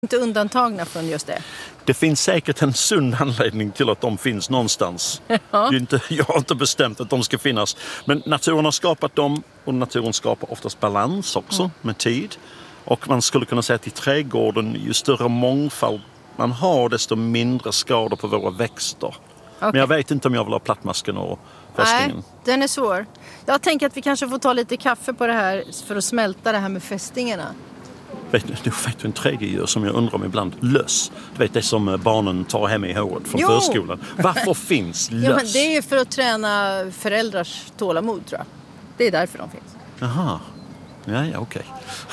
inte undantagna från just det? Det finns säkert en sund anledning till att de finns någonstans. Ja. Jag har inte bestämt att de ska finnas. Men naturen har skapat dem och naturen skapar oftast balans också med tid. Och man skulle kunna säga att i trädgården, ju större mångfald man har, desto mindre skador på våra växter. Okay. Men jag vet inte om jag vill ha plattmasken och fästingen. Nej, den är svår. Jag tänker att vi kanske får ta lite kaffe på det här för att smälta det här med fästingarna. Vet du en tredje djur som jag undrar om ibland? Löss. Du vet det som barnen tar hem i håret från förskolan. Varför finns löss? Ja, men det är ju för att träna föräldrars tålamod, tror jag. Det är därför de finns. Jaha. Ja, okej.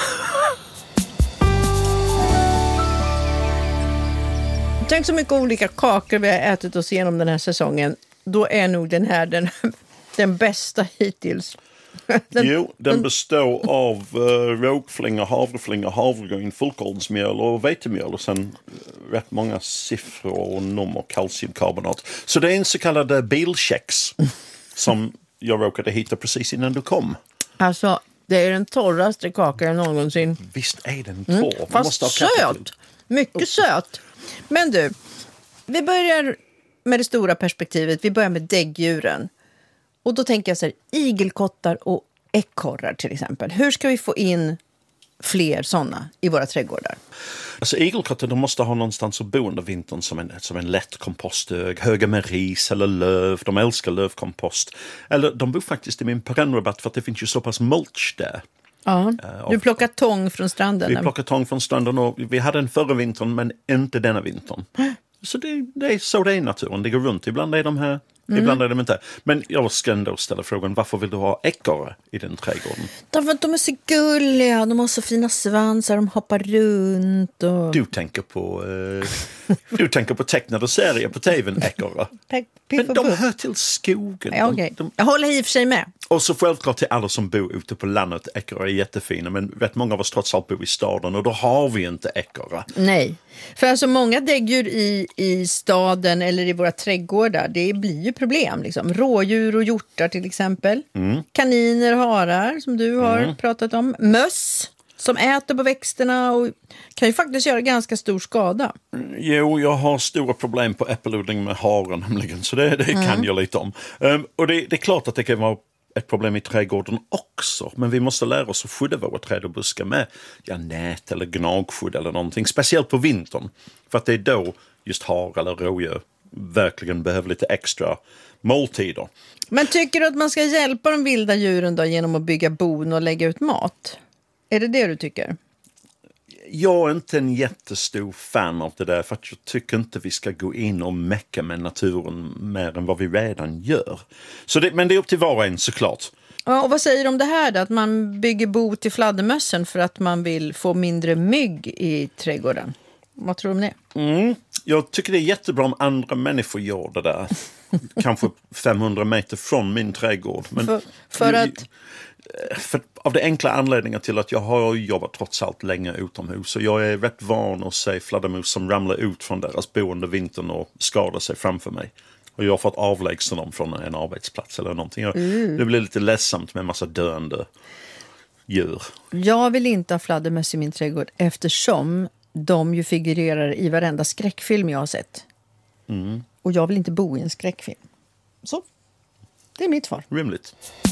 Tänk så mycket olika kakor vi har ätit oss igenom den här säsongen. Då är nog den här den bästa hittills. Den består av rågflingor, havreflingor, havregryn, fullkornsmjöl och vetemjöl och sen rätt många siffror och nummer, kalciumkarbonat. Så det är en så kallad bilkex som jag råkade hitta precis innan du kom. Alltså, det är den torraste kakan någonsin. Visst är den torr. Fast söt. Mycket söt. Men du, vi börjar med det stora perspektivet. Vi börjar med däggdjuren. Och då tänker jag så här, igelkottar och ekorrar till exempel. Hur ska vi få in fler sådana i våra trädgårdar? Alltså igelkottar, de måste ha någonstans att bo under vintern som en lätt komposthög, höga med ris eller löv. De älskar lövkompost. Eller de bor faktiskt i min perennrabatt för att det finns ju så pass mulch där. Ja, du plockar tång från stranden. Vi plockar tång från stranden och vi hade den förra vintern men inte denna vintern. Så det är så det är i naturen. Det går runt. Ibland är de här, ibland är de inte. Men jag ska ändå ställa frågan, varför vill du ha ekorre i den trädgården? Därför att de är så gulliga. De har så fina svansar, de hoppar runt. Och... Du tänker på tecknade serier på tvn, ekorre. Men de hör till skogen. Ja, okay. Jag håller i och för sig med. Och så självklart till alla som bor ute på landet, ekorre är jättefina. Men rätt många av oss trots allt bor i staden och då har vi inte ekorre. Nej, för alltså många däggdjur i staden eller i våra trädgårdar, det blir ju problem. Liksom. Rådjur och hjortar till exempel. Kaniner, harar som du har pratat om. Möss som äter på växterna och kan ju faktiskt göra ganska stor skada. Jo, jag har stora problem på äppelodling med haren nämligen, så det kan jag lite om. Och det är klart att det kan vara ett problem i trädgården också, men vi måste lära oss att skydda våra träd och buskar med nät eller gnagskydd eller någonting, speciellt på vintern. För att det är då just har eller rådjur verkligen behöver lite extra måltider. Men tycker du att man ska hjälpa de vilda djuren då genom att bygga bon och lägga ut mat? Är det du tycker? Jag är inte en jättestor fan av det där, för att jag tycker inte vi ska gå in och mecka med naturen mer än vad vi redan gör. Men det är upp till var och en såklart. Ja, och vad säger du om det här då? Att man bygger bo till fladdermössen för att man vill få mindre mygg i trädgården? Vad tror du om det? Jag tycker det är jättebra om andra människor gör det där. Kanske 500 meter från min trädgård. Men av det enkla anledningen till att jag har jobbat trots allt länge utomhus. Så jag är rätt van att se fladdermus som ramlar ut från deras boende vintern och skadar sig framför mig. Och jag har fått avlägsna dem från en arbetsplats eller någonting. Det blir lite ledsamt med en massa döende djur. Jag vill inte ha fladdermöss i min trädgård eftersom de ju figurerar i varenda skräckfilm jag har sett. Och jag vill inte bo i en skräckfilm. Så, det är mitt svar. Rimligt.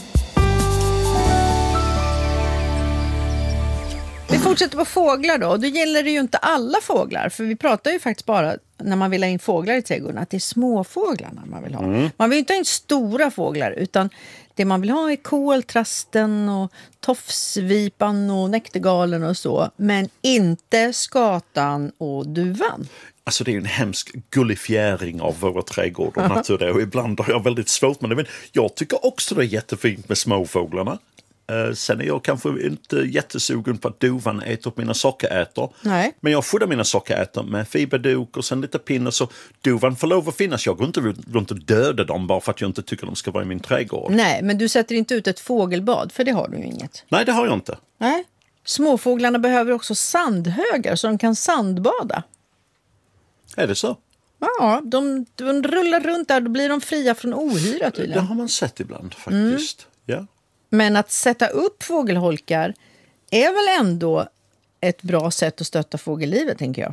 Vi fortsätter på fåglar då. Då gäller det ju inte alla fåglar. För vi pratar ju faktiskt bara när man vill ha in fåglar i trädgården att det är småfåglarna man vill ha. Man vill ju inte ha in stora fåglar utan det man vill ha är koltrasten och tofsvipan och näktergalen och så. Men inte skatan och duvan. Alltså det är en hemsk gullifiering av våra trädgårdar och natur och ibland har jag väldigt svårt med det. Men jag tycker också det är jättefint med småfåglarna. Sen är jag kanske inte jättesugen på att duvan äter upp mina sockerätor. Nej. Men jag skyddar mina sockerätor med fiberduk och sen lite pinnar så duvan får lov att finnas. Jag går inte runt och dödar dem bara för att jag inte tycker de ska vara i min trädgård. Nej, men du sätter inte ut ett fågelbad för det har du ju inget. Nej, det har jag inte. Nej. Småfåglarna behöver också sandhögar så de kan sandbada. Är det så? Ja, de rullar runt där, då blir de fria från ohyra tydligen. Det har man sett ibland faktiskt. Ja. Men att sätta upp fågelholkar är väl ändå ett bra sätt att stötta fågellivet, tänker jag.